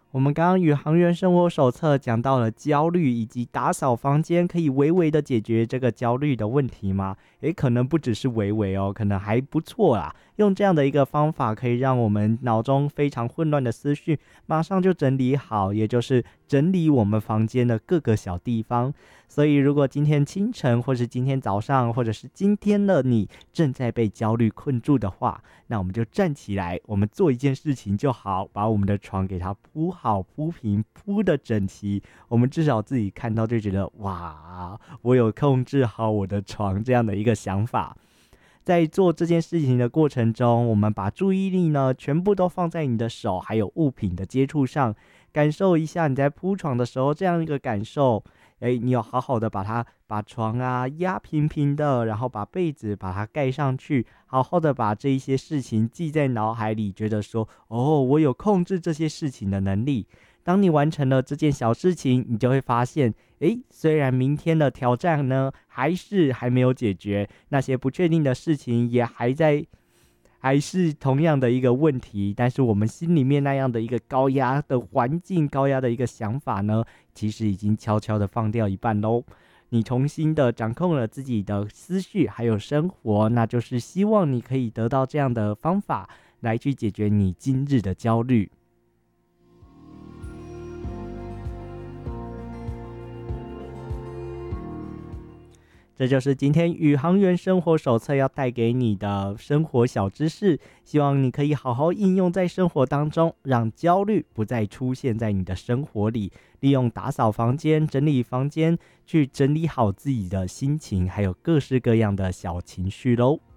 我们刚刚宇航员生活手册讲到了焦虑以及打扫房间可以微微的解决这个焦虑的问题吗？可能不只是微微哦，可能还不错啦。用这样的一个方法，可以让我们脑中非常混乱的思绪马上就整理好，也就是整理我们房间的各个小地方。所以如果今天清晨或是今天早上或者是今天的你正在被焦虑困住的话，那我们就站起来，我们做一件事情就好，把我们的床给它铺好、铺平、铺的整齐。我们至少自己看到就觉得哇，我有控制好我的床这样的一个想法。在做这件事情的过程中，我们把注意力呢全部都放在你的手还有物品的接触上，感受一下你在铺床的时候这样一个感受。你有好好的把床啊压平平的，然后把被子把它盖上去，好好的把这一些事情记在脑海里，觉得说哦，我有控制这些事情的能力。当你完成了这件小事情，你就会发现，虽然明天的挑战呢还没有解决，那些不确定的事情也还是同样的一个问题，但是我们心里面那样的一个高压的环境、高压的一个想法呢，其实已经悄悄的放掉一半喽。你重新的掌控了自己的思绪还有生活，那就是希望你可以得到这样的方法来去解决你今日的焦虑。这就是今天宇航员生活手册要带给你的生活小知识，希望你可以好好应用在生活当中，让焦虑不再出现在你的生活里。利用打扫房间、整理房间，去整理好自己的心情，还有各式各样的小情绪咯。